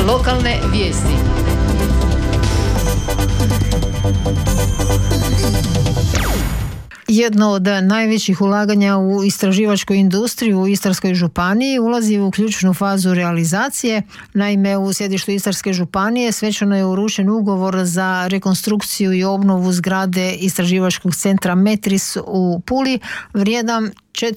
Lokalne vijesti. Jedno od najvećih ulaganja u istraživačku industriju u Istarskoj županiji ulazi u ključnu fazu realizacije. Naime, u sjedištu Istarske županije svečano je uručen ugovor za rekonstrukciju i obnovu zgrade Istraživačkog centra Metris u Puli, vrijedan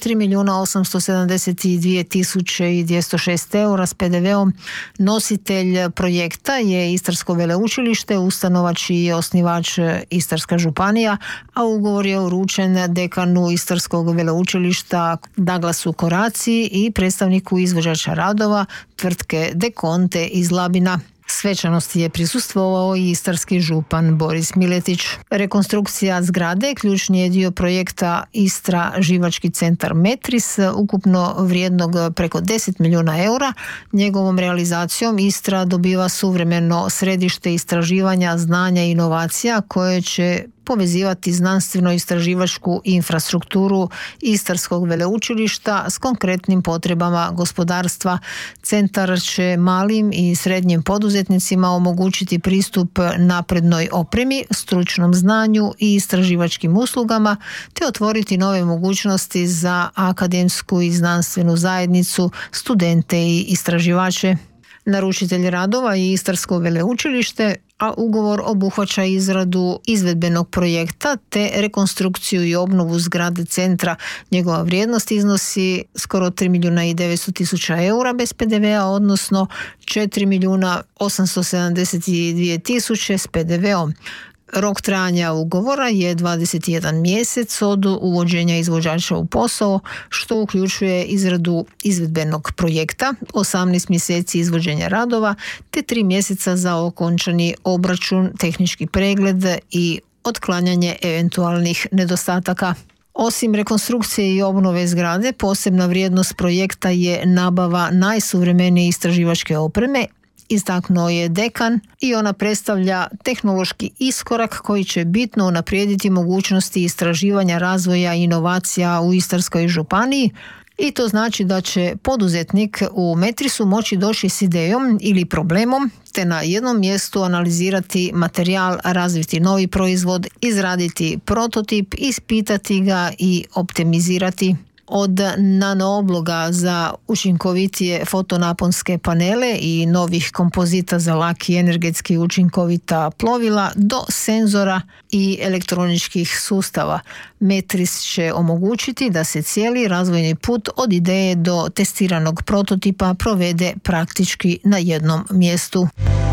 4.872.206 eura s PDV-om. Nositelj projekta je Istarsko veleučilište, ustanova čiji je osnivač Istarska županija, a ugovor je uručen dekanu Istarskog veleučilišta Douglasu Koraciji i predstavniku izvođača radova tvrtke Dekonte iz Labina. Svečanosti je prisustvovao i istarski župan Boris Miletić. Rekonstrukcija zgrade ključni je dio projekta Istraživački centar Metris, ukupno vrijednog preko 10 milijuna eura. Njegovom realizacijom Istra dobiva suvremeno središte istraživanja, znanja i inovacija koje će povezivati znanstveno-istraživačku infrastrukturu Istarskog veleučilišta s konkretnim potrebama gospodarstva. Centar će malim i srednjim poduzetnicima omogućiti pristup naprednoj opremi, stručnom znanju i istraživačkim uslugama, te otvoriti nove mogućnosti za akademsku i znanstvenu zajednicu, studente i istraživače. Naručitelj radova je Istarsko veleučilište, a ugovor obuhvaća izradu izvedbenog projekta te rekonstrukciju i obnovu zgrade centra. Njegova vrijednost iznosi skoro 3.900.000 eura bez PDV-a, odnosno 4.872.000 s PDV-om. Rok trajanja ugovora je 21 mjesec od uvođenja izvođača u posao, što uključuje izradu izvedbenog projekta, 18 mjeseci izvođenja radova, te 3 mjeseca za okončani obračun, tehnički pregled i otklanjanje eventualnih nedostataka. Osim rekonstrukcije i obnove zgrade, posebna vrijednost projekta je nabava najsuvremenije istraživačke opreme, istaknuo je dekan, i ona predstavlja tehnološki iskorak koji će bitno unaprijediti mogućnosti istraživanja, razvoja i inovacija u Istarskoj županiji. I to znači da će poduzetnik u Metrisu moći doći s idejom ili problemom, te na jednom mjestu analizirati materijal, razviti novi proizvod, izraditi prototip, ispitati ga i optimizirati. Od nanoobloga za učinkovitije fotonaponske panele i novih kompozita za laki energetski učinkovita plovila do senzora i elektroničkih sustava. Metris će omogućiti da se cijeli razvojni put od ideje do testiranog prototipa provede praktički na jednom mjestu.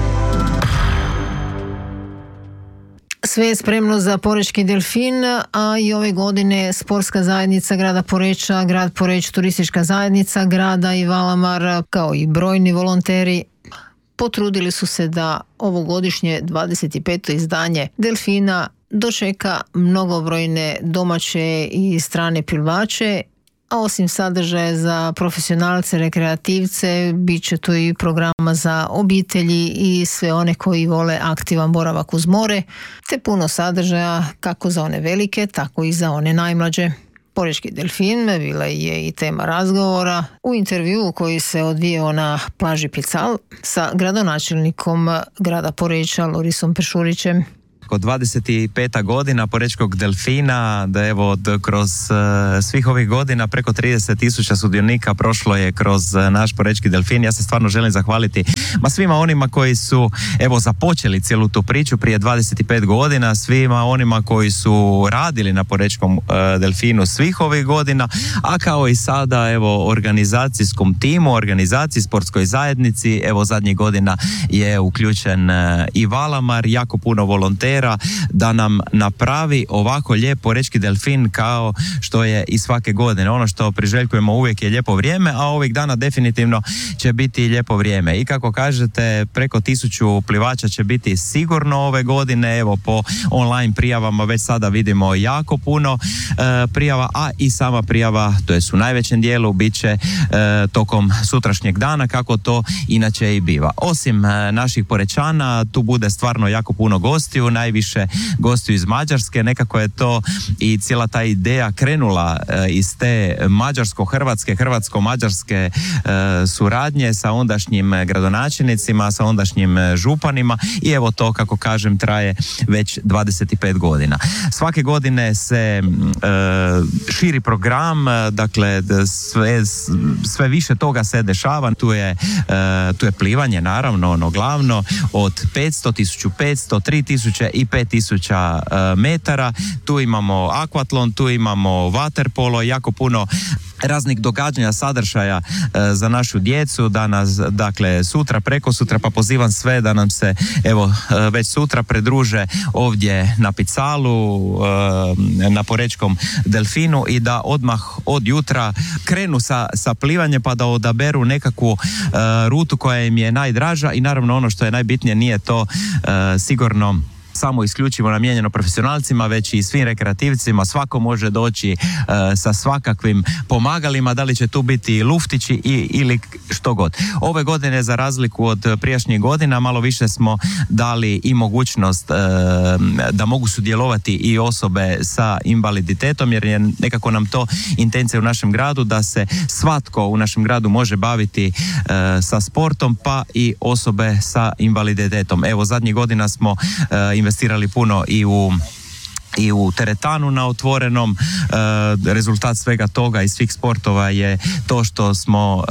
Sve je spremno za Porečki delfin, a i ove godine sportska zajednica grada Poreča, grad Poreć, turistička zajednica grada i Valamar, kao i brojni volonteri, potrudili su se da ovogodišnje 25. izdanje delfina dočeka mnogobrojne domaće i strane plivače. A osim sadržaja za profesionalce, rekreativce, bit će tu i programa za obitelji i sve one koji vole aktivan boravak uz more, te puno sadržaja kako za one velike, tako i za one najmlađe. Porečki delfin bila je i tema razgovora u intervjuu koji se odvijao na plaži Pical sa gradonačelnikom grada Poreča Lorisom Peršurićem. Kod 25. godina Porečkog delfina, da evo kroz svih ovih godina preko 30.000 sudionika prošlo je kroz naš Porečki delfin. Ja se stvarno želim zahvaliti svima onima koji su evo započeli cijelu tu priču prije 25 godina, svima onima koji su radili na Porečkom delfinu svih ovih godina, a kao i sada evo organizacijskom timu, organizaciji, sportskoj zajednici. Evo zadnjih godina je uključen i Valamar, jako puno volontera da nam napravi ovako lijep Porečki delfin kao što je i svake godine. Ono što priželjkujemo uvijek je lijepo vrijeme, a ovih dana definitivno će biti lijepo vrijeme. I kako kažete, preko 1000 plivača će biti sigurno ove godine. Evo po online prijavama već sada vidimo jako puno prijava, a i sama prijava, to je u najvećem dijelu, bit će tokom sutrašnjeg dana, kako to inače i biva. Osim naših Porečana, tu bude stvarno jako puno gostiju. najviše gostuju iz Mađarske. Nekako je to i cijela ta ideja krenula iz te mađarsko-hrvatske, hrvatsko-mađarske suradnje sa ondašnjim gradonačelnicima, sa ondašnjim županima i evo to, kako kažem, traje već 25 godina. Svake godine se širi program, dakle sve više toga se dešava. Tu je plivanje, naravno, ono glavno, od 500, 1500, 3000 i 5000 metara. Tu imamo akvatlon, tu imamo waterpolo, jako puno raznih događanja, sadržaja za našu djecu, danas, dakle sutra, preko sutra, pa pozivam sve da nam se evo već sutra pridruže ovdje na Picalu, na Porečkom Delfinu i da odmah od jutra krenu sa plivanjem pa da odaberu nekakvu rutu koja im je najdraža i naravno ono što je najbitnije, nije to sigurno samo isključivo namijenjeno profesionalcima, već i svim rekreativcima. Svako može doći sa svakakvim pomagalima, da li će tu biti luftići ili što god. Ove godine, za razliku od prijašnjih godina, malo više smo dali i mogućnost da mogu sudjelovati i osobe sa invaliditetom, jer je nekako nam to intencija u našem gradu, da se svatko u našem gradu može baviti sa sportom, pa i osobe sa invaliditetom. Evo, zadnjih godina smo investirali puno i u teretanu na otvorenom. Rezultat svega toga i svih sportova je to što smo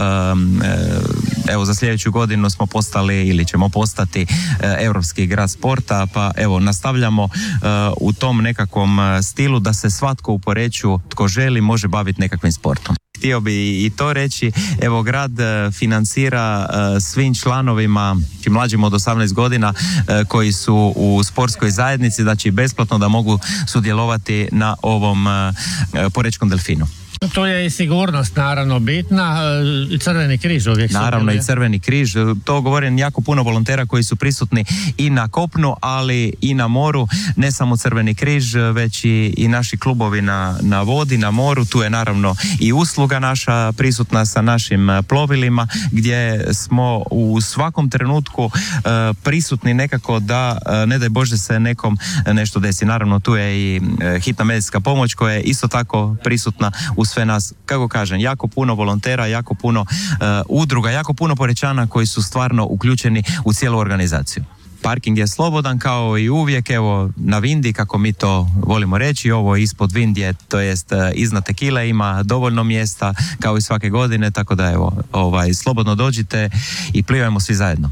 evo za sljedeću godinu smo postali ili ćemo postati europski grad sporta, pa evo nastavljamo u tom nekakvom stilu da se svatko u Poreču tko želi može baviti nekakvim sportom. Htio bi i to reći, evo grad financira svim članovima mlađim od 18 godina koji su u sportskoj zajednici, znači besplatno da mogu sudjelovati na ovom Porečkom Delfinu. To je i sigurnost naravno bitna, i Crveni križ uvijek naravno i Crveni križ, to govorim jako puno volontera koji su prisutni i na kopnu, ali i na moru, ne samo Crveni križ, već i naši klubovi na vodi, na moru. Tu je naravno i usluga naša prisutna sa našim plovilima, gdje smo u svakom trenutku prisutni nekako da ne daj Bože se nekom nešto desi. Naravno tu je i hitna medicinska pomoć koja je isto tako prisutna u sve nas, kako kažem, jako puno volontera, jako puno udruga, jako puno Porečana koji su stvarno uključeni u cijelu organizaciju. Parking je slobodan kao i uvijek, evo na Vindi, kako mi to volimo reći, ovo ispod Vindije, to jest iznad Tekile, ima dovoljno mjesta kao i svake godine, tako da evo, slobodno dođite i plivajmo svi zajedno.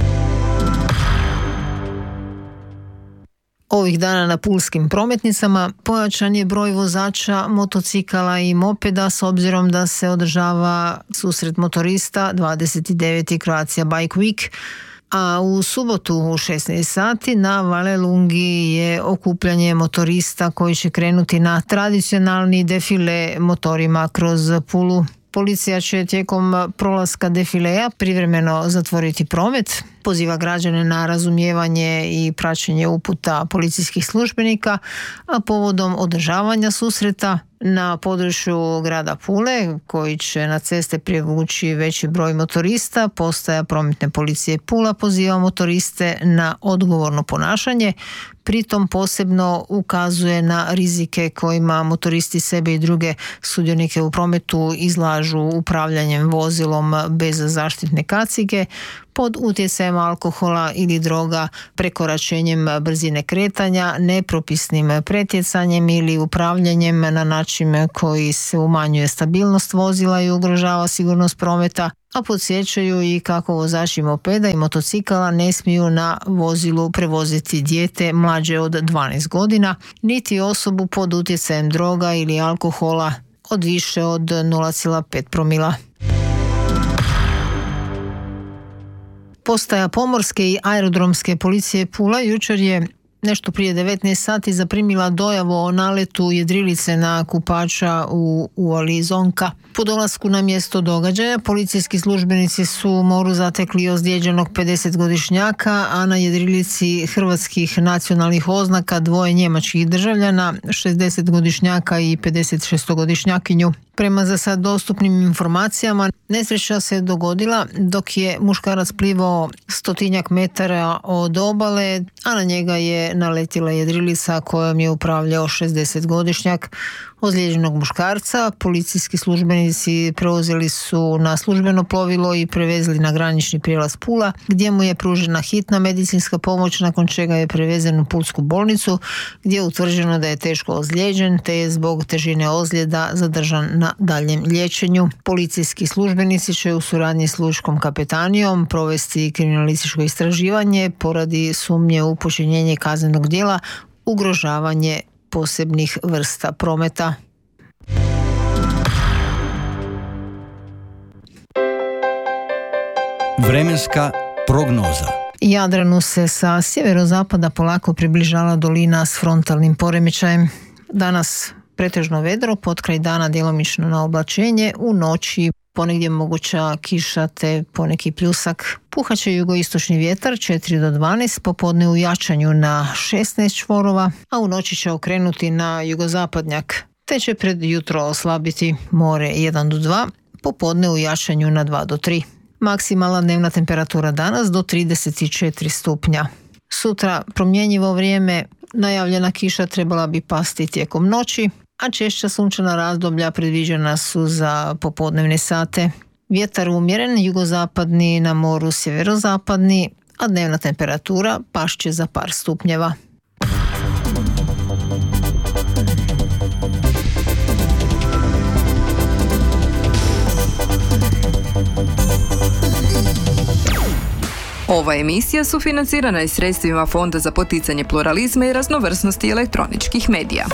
Ovih dana na pulskim prometnicama pojačan je broj vozača motocikala i mopeda s obzirom da se održava susret motorista 29. Croatia Bike Week, a u subotu u 16 sati na Valelungi je okupljanje motorista koji će krenuti na tradicionalni defile motorima kroz Pulu. Policija će tijekom prolaska defileja privremeno zatvoriti promet, poziva građane na razumijevanje i praćenje uputa policijskih službenika, a povodom održavanja susreta na području grada Pule, koji će na ceste privući veći broj motorista, postaja prometne policije Pula poziva motoriste na odgovorno ponašanje, pritom posebno ukazuje na rizike kojima motoristi sebe i druge sudionike u prometu izlažu upravljanjem vozilom bez zaštitne kacige, pod utjecajem alkohola ili droga, prekoračenjem brzine kretanja, nepropisnim pretjecanjem ili upravljanjem na način koji se umanjuje stabilnost vozila i ugrožava sigurnost prometa, a podsjećaju i kako vozači mopeda i motocikala ne smiju na vozilu prevoziti dijete mlađe od 12 godina, niti osobu pod utjecajem droga ili alkohola od više od 0,5 promila. Postaja pomorske i aerodromske policije Pula jučer je nešto prije 19 sati zaprimila dojavu o naletu jedrilice na kupača u uvali Zonka. Po dolasku na mjesto događaja policijski službenici su u moru zatekli ozlijeđenog 50-godišnjaka, a na jedrilici hrvatskih nacionalnih oznaka dvoje njemačkih državljana, 60-godišnjaka i 56-godišnjakinju. Prema za sad dostupnim informacijama, nesreća se dogodila dok je muškarac plivao 100 metara od obale, a na njega je naletila jedrilica kojom je upravljao 60-godišnjak ozlijeđenog muškarca. Policijski službenici preuzeli su na službeno plovilo i prevezli na granični prijelaz Pula, gdje mu je pružena hitna medicinska pomoć, nakon čega je prevezen u Pulsku bolnicu, gdje je utvrđeno da je teško ozlijeđen te je zbog težine ozljeda zadržan na daljem liječenju. Policijski službenici će u suradnji s lučkom kapetanijom provesti kriminalističko istraživanje poradi sumnje u počinjenje kaznenog djela ugrožavanje posebnih vrsta prometa. Vremenska prognoza. Jadranu se sa sjeverozapada polako približava dolina s frontalnim poremećajem. Danas pretežno vedro, potkraj dana djelomično na oblačenje, u noći ponegdje moguća kiša te poneki pljusak. Puhaće jugoistočni vjetar 4 do 12, popodne u jačanju na 16 čvorova, a u noći će okrenuti na jugozapadnjak, te će pred jutro oslabiti more 1 do 2, popodne u jačanju na 2 do 3. Maksimalna dnevna temperatura danas do 34 stupnja. Sutra promjenjivo vrijeme, najavljena kiša trebala bi pasti tijekom noći, a češća sunčana razdoblja predviđena su za popodnevne sate. Vjetar umjeren, jugozapadni, na moru sjeverozapadni, a dnevna temperatura pašće za par stupnjeva. Ova emisija sufinancirana je sredstvima Fonda za poticanje pluralizma i raznovrsnosti elektroničkih medija.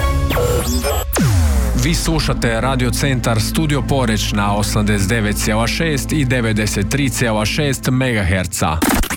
Vi slušate Radio Centar Studio Poreč na 89,6 i 93,6 MHz.